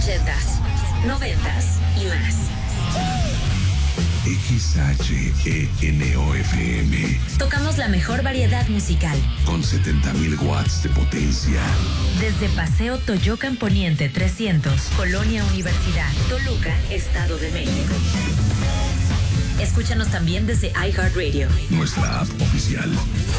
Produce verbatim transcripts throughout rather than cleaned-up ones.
ochentas, noventas y más. X H E N O F M. Tocamos la mejor variedad musical. Con setenta mil watts de potencia. Desde Paseo Toyocan Poniente trescientos, Colonia Universidad, Toluca, Estado de México. Escúchanos también desde iHeartRadio. Nuestra app oficial.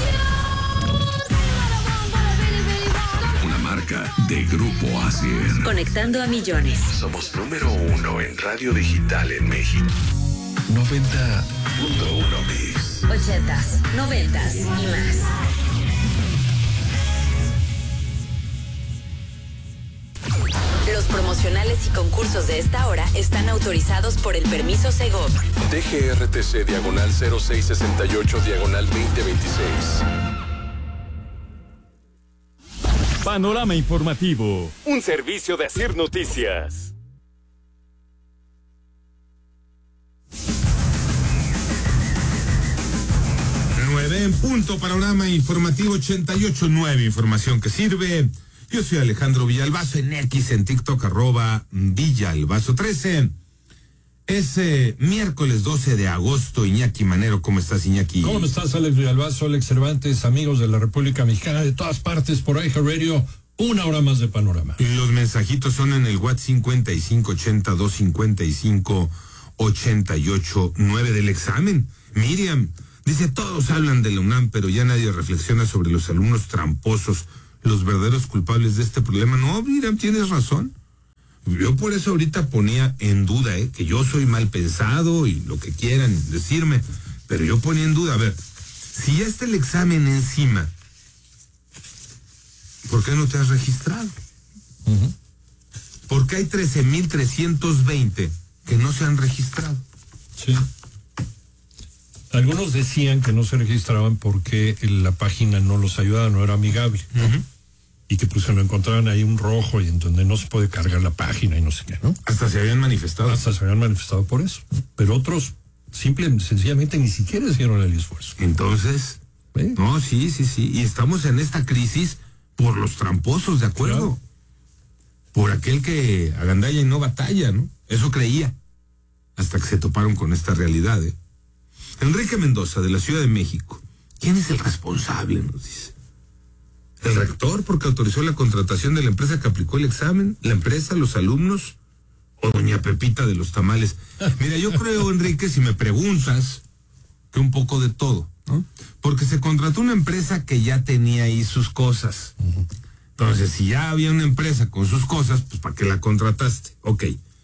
Una marca de Grupo Asier. Conectando a millones. Somos número uno en radio digital en México. noventa punto uno Mix. Ochentas, noventas y más. Los promocionales y concursos de esta hora están autorizados por el permiso Segov. D G R T C diagonal cero seis sesenta y ocho diagonal veinte veintiséis. Panorama informativo, un servicio de Asier Noticias. nueve en punto, panorama informativo ochenta y ocho punto nueve, información que sirve. Yo soy Alejandro Villalbazo en X, en TikTok, arroba Villalbazo trece. Es eh, miércoles doce de agosto. Iñaki Manero, ¿cómo estás, Iñaki? ¿Cómo estás, Alex Villalbazo, Alex Cervantes, amigos de la República Mexicana, de todas partes, por iHeartRadio, una hora más de panorama? Y los mensajitos son en el WhatsApp cincuenta y cinco ochenta dos cincuenta y cinco ochenta y ocho nueve del examen. Miriam dice, todos hablan de la UNAM, pero ya nadie reflexiona sobre los alumnos tramposos, los verdaderos culpables de este problema. No, Miriam, tienes razón. Yo por eso ahorita ponía en duda, ¿eh? que yo soy mal pensado y lo que quieran decirme, pero yo ponía en duda, a ver, si ya está el examen encima, ¿por qué no te has registrado? Uh-huh. ¿Por qué hay trece mil trescientos veinte que no se han registrado? Sí. Algunos decían que no se registraban porque la página no los ayudaba, no era amigable. Uh-huh. Y que pues se lo encontraban ahí un rojo y en donde no se puede cargar la página y no sé qué, ¿no? Hasta se habían manifestado. Hasta se habían manifestado por eso. Pero otros simple, sencillamente ni siquiera hicieron el esfuerzo. Entonces, ¿eh? No, sí, sí, sí. Y estamos en esta crisis por los tramposos, ¿de acuerdo? Claro. Por aquel que agandalla y no batalla, ¿no? Eso creía. Hasta que se toparon con esta realidad, ¿eh? Enrique Mendoza, de la Ciudad de México. ¿Quién es el responsable? Nos dice. ¿El rector, porque autorizó la contratación de la empresa que aplicó el examen? ¿La empresa, los alumnos? ¿O doña Pepita de los tamales? Mira, yo creo, Enrique, si me preguntas, que un poco de todo, ¿no? Porque se contrató una empresa que ya tenía ahí sus cosas. Uh-huh. Entonces, si ya había una empresa con sus cosas, pues ¿para qué la contrataste? Ok.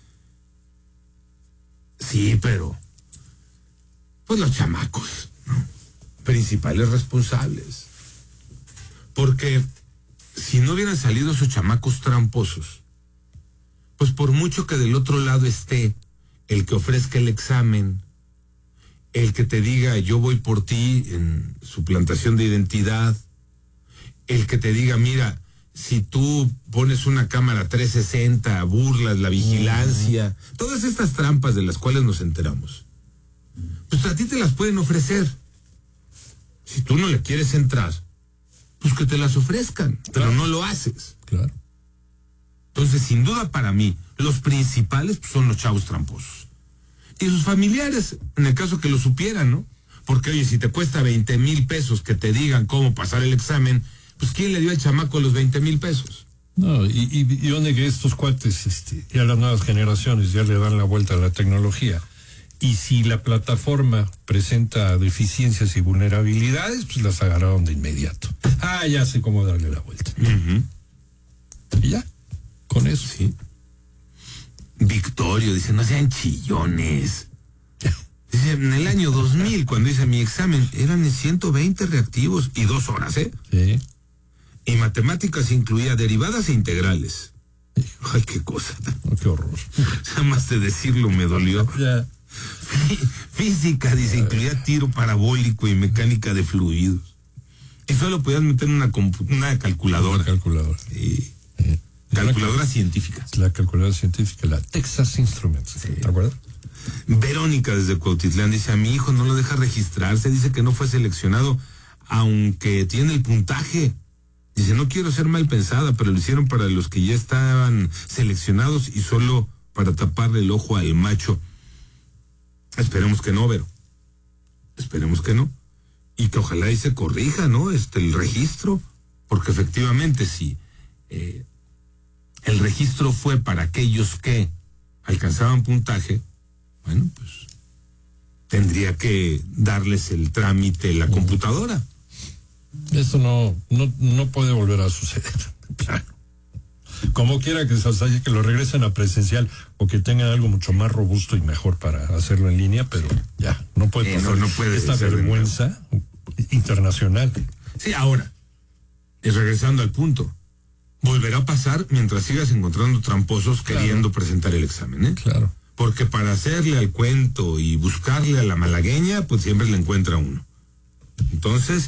Sí, pero pues los chamacos, ¿no? Principales responsables. Porque si no hubieran salido esos chamacos tramposos, pues por mucho que del otro lado esté el que ofrezca el examen, el que te diga yo voy por ti en suplantación de identidad, el que te diga mira, si tú pones una cámara trescientos sesenta, burlas la vigilancia, uh-huh. todas estas trampas de las cuales nos enteramos, pues a ti te las pueden ofrecer. Si tú no le quieres entrar, pues que te las ofrezcan, claro. pero no lo haces. Claro. Entonces, sin duda para mí, los principales pues, son los chavos tramposos. Y sus familiares, en el caso que lo supieran, ¿no? Porque, oye, si te cuesta veinte mil pesos que te digan cómo pasar el examen, pues ¿quién le dio al chamaco los veinte mil pesos? No, y, y, y donde que estos cuates, este, ya las nuevas generaciones ya le dan la vuelta a la tecnología. Y si la plataforma presenta deficiencias y vulnerabilidades, pues las agarraron de inmediato. Ah, ya sé cómo darle la vuelta. Uh-huh. Y ya, con eso. Sí. Victorio dice, no sean chillones. Dice, en el año dos mil, cuando hice mi examen, eran ciento veinte reactivos y dos horas, ¿eh? Sí. Y matemáticas incluía derivadas e integrales. Ay, qué cosa. Oh, qué horror. Jamás de decirlo me dolió. Ya. Física, dice, incluía tiro parabólico y mecánica de fluidos. Y solo podías meter una, una calculadora. Una calculadora. Sí. Sí. Calculadora científica. La calculadora científica, la Texas Instruments. Sí. ¿Te acuerdas? Verónica, desde Cuautitlán, dice, a mi hijo no lo deja registrarse, dice que no fue seleccionado, aunque tiene el puntaje. Dice, no quiero ser mal pensada, pero lo hicieron para los que ya estaban seleccionados y solo para taparle el ojo al macho. Esperemos que no, Vero. Esperemos que no. Y que ojalá y se corrija, ¿no? Este, el registro, porque efectivamente si eh, el registro fue para aquellos que alcanzaban puntaje, bueno, pues tendría que darles el trámite la computadora. Esto no, no, no puede volver a suceder, claro. Como quiera que se que lo regresen a presencial o que tengan algo mucho más robusto y mejor para hacerlo en línea, pero ya, no puede pasar eh, no, no puede esta vergüenza internacional. Sí, ahora, y regresando al punto, volverá a pasar mientras sigas encontrando tramposos claro. queriendo presentar el examen, ¿eh? Claro. Porque para hacerle al cuento y buscarle a la malagueña, pues siempre le encuentra uno. Entonces,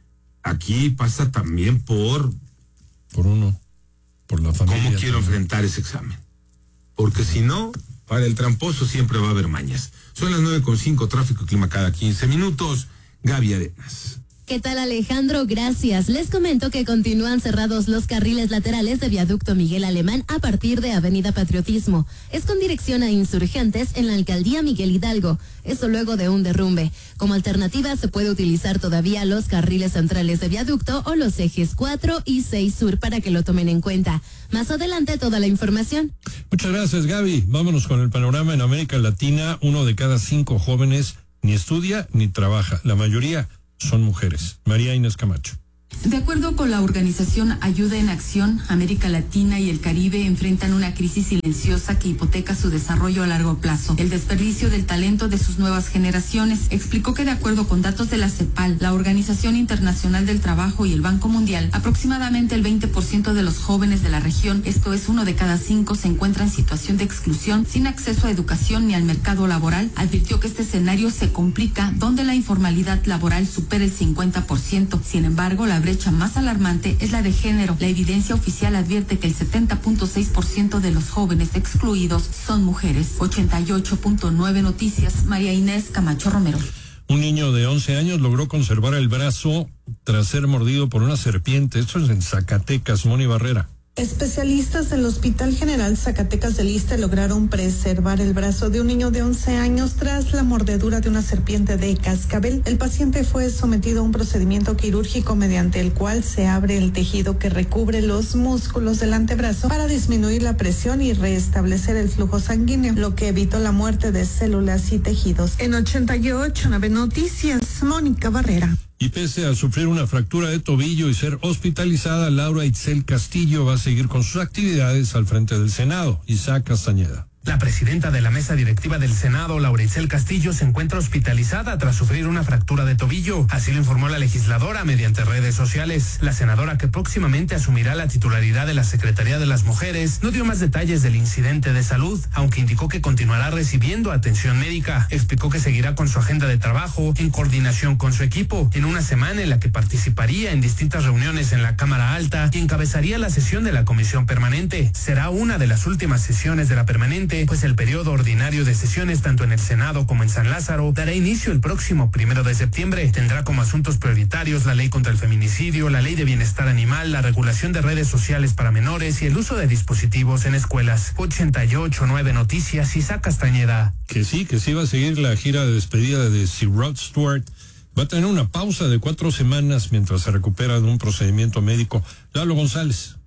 aquí pasa también por... Por uno, por la familia. ¿Cómo quiero también enfrentar ese examen? Porque si no, para el tramposo siempre va a haber mañas. Son las nueve con cinco, tráfico y clima cada quince minutos. Gaby Arenas. ¿Qué tal, Alejandro? Gracias. Les comento que continúan cerrados los carriles laterales de Viaducto Miguel Alemán a partir de Avenida Patriotismo. Es con dirección a Insurgentes en la Alcaldía Miguel Hidalgo. Esto luego de un derrumbe. Como alternativa se puede utilizar todavía los carriles centrales de Viaducto o los ejes cuatro y seis Sur para que lo tomen en cuenta. Más adelante toda la información. Muchas gracias, Gaby. Vámonos con el panorama. En América Latina, uno de cada cinco jóvenes ni estudia ni trabaja. La mayoría son mujeres. María Inés Camacho. De acuerdo con la organización Ayuda en Acción, América Latina y el Caribe enfrentan una crisis silenciosa que hipoteca su desarrollo a largo plazo. El desperdicio del talento de sus nuevas generaciones. Explicó que de acuerdo con datos de la CEPAL, la Organización Internacional del Trabajo y el Banco Mundial, aproximadamente el veinte por ciento de los jóvenes de la región, esto es uno de cada cinco, se encuentra en situación de exclusión, sin acceso a educación ni al mercado laboral. Advirtió que este escenario se complica donde la informalidad laboral supera el cincuenta por ciento. Sin embargo, la brecha más alarmante es la de género. La evidencia oficial advierte que el setenta punto seis por ciento de los jóvenes excluidos son mujeres. ochenta y ocho punto nueve Noticias, María Inés Camacho Romero. Un niño de once años logró conservar el brazo tras ser mordido por una serpiente. Esto es en Zacatecas, Moni Barrera. Especialistas del Hospital General Zacatecas del Iste lograron preservar el brazo de un niño de once años tras la mordedura de una serpiente de cascabel. El paciente fue sometido a un procedimiento quirúrgico mediante el cual se abre el tejido que recubre los músculos del antebrazo para disminuir la presión y restablecer el flujo sanguíneo, lo que evitó la muerte de células y tejidos. En ochenta y ocho nueve Noticias, Mónica Barrera. Y pese a sufrir una fractura de tobillo y ser hospitalizada, Laura Itzel Castillo va a seguir con sus actividades al frente del Senado. Isaac Castañeda. La presidenta de la mesa directiva del Senado, Laura Itzel Castillo, se encuentra hospitalizada tras sufrir una fractura de tobillo. Así lo informó la legisladora mediante redes sociales. La senadora, que próximamente asumirá la titularidad de la Secretaría de las Mujeres, no dio más detalles del incidente de salud, aunque indicó que continuará recibiendo atención médica. Explicó que seguirá con su agenda de trabajo en coordinación con su equipo, en una semana en la que participaría en distintas reuniones en la Cámara Alta y encabezaría la sesión de la Comisión Permanente. Será una de las últimas sesiones de la Permanente, pues el periodo ordinario de sesiones tanto en el Senado como en San Lázaro dará inicio el próximo primero de septiembre. Tendrá como asuntos prioritarios la ley contra el feminicidio, la ley de bienestar animal, la regulación de redes sociales para menores y el uso de dispositivos en escuelas. ochenta y ocho nueve Noticias, Isaac Castañeda. Que sí, que sí va a seguir la gira de despedida de Sir Rod Stewart. Va a tener una pausa de cuatro semanas mientras se recupera de un procedimiento médico. Lalo González.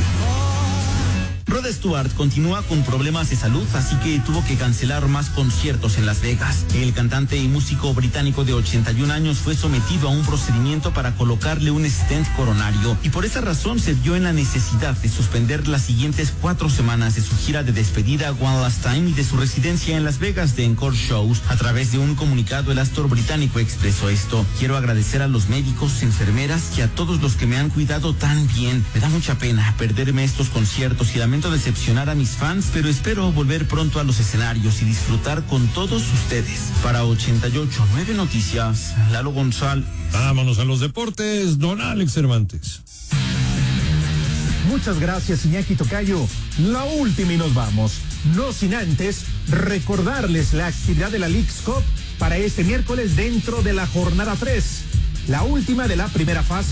Rod Stewart continúa con problemas de salud, así que tuvo que cancelar más conciertos en Las Vegas. El cantante y músico británico de ochenta y un años fue sometido a un procedimiento para colocarle un stent coronario y por esa razón se vio en la necesidad de suspender las siguientes cuatro semanas de su gira de despedida One Last Time y de su residencia en Las Vegas de Encore Shows. A través de un comunicado, el actor británico expresó esto: quiero agradecer a los médicos, enfermeras y a todos los que me han cuidado tan bien. Me da mucha pena perderme estos conciertos y lamento decepcionar a mis fans, pero espero volver pronto a los escenarios y disfrutar con todos ustedes. Para ochenta y ocho nueve Noticias, Lalo González. Vámonos a los deportes, don Alex Cervantes. Muchas gracias, Iñaki Tocayo. La última y nos vamos. No sin antes recordarles la actividad de la Leagues Cup para este miércoles dentro de la jornada tres. La última de la primera fase.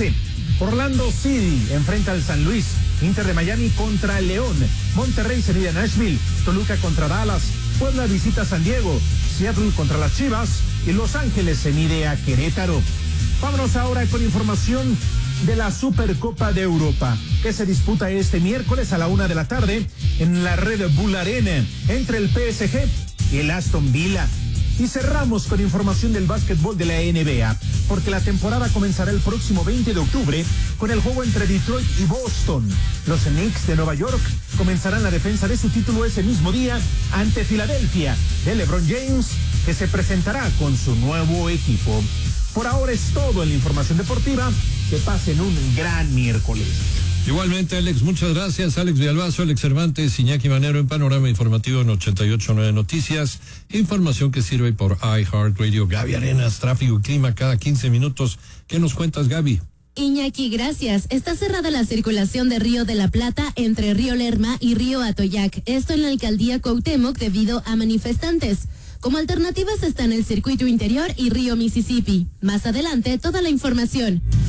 Orlando City enfrenta al San Luis. Inter de Miami contra León. Monterrey se mide a Nashville. Toluca contra Dallas. Puebla visita a San Diego. Seattle contra las Chivas. Y Los Ángeles se mide a Querétaro. Vámonos ahora con información de la Supercopa de Europa, que se disputa este miércoles a la una de la tarde en la Red Bull Arena entre el P S G y el Aston Villa. Y cerramos con información del básquetbol de la N B A, porque la temporada comenzará el próximo veinte de octubre con el juego entre Detroit y Boston. Los Knicks de Nueva York comenzarán la defensa de su título ese mismo día ante Filadelfia de LeBron James, que se presentará con su nuevo equipo. Por ahora es todo en la información deportiva. Que pasen un gran miércoles. Igualmente, Alex, muchas gracias. Alex Villalbazo, Alex Cervantes, Iñaki Manero en Panorama Informativo en ochenta y ocho punto nueve Noticias. Información que sirve por iHeartRadio. Gaby Arenas, tráfico y clima cada quince minutos. ¿Qué nos cuentas, Gaby? Iñaki, gracias. Está cerrada la circulación de Río de la Plata entre Río Lerma y Río Atoyac. Esto en la alcaldía Cuauhtémoc debido a manifestantes. Como alternativas están el circuito interior y Río Mississippi. Más adelante, toda la información.